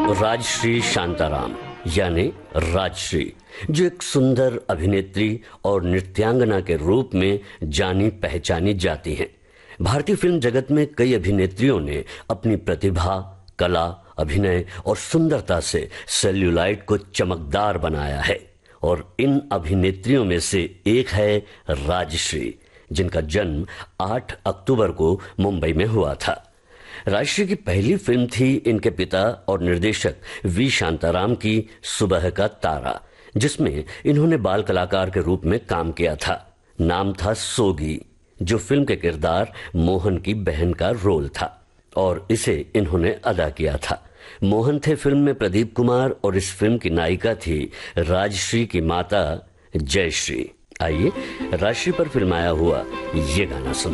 राजश्री शांताराम यानी राजश्री, जो एक सुंदर अभिनेत्री और नृत्यांगना के रूप में जानी पहचानी जाती हैं। भारतीय फिल्म जगत में कई अभिनेत्रियों ने अपनी प्रतिभा, कला, अभिनय और सुंदरता से सेल्यूलाइट को चमकदार बनाया है और इन अभिनेत्रियों में से एक है राजश्री, जिनका जन्म 8 अक्टूबर को मुंबई में हुआ था। राजश्री की पहली फिल्म थी इनके पिता और निर्देशक वी शांताराम की सुबह का तारा, जिसमें इन्होंने बाल कलाकार के रूप में काम किया था। नाम था सोगी, जो फिल्म के किरदार मोहन की बहन का रोल था और इसे इन्होंने अदा किया था। मोहन थे फिल्म में प्रदीप कुमार और इस फिल्म की नायिका थी राजश्री की माता जयश्री। आइए राजश्री पर फिल्माया हुआ ये गाना सुन।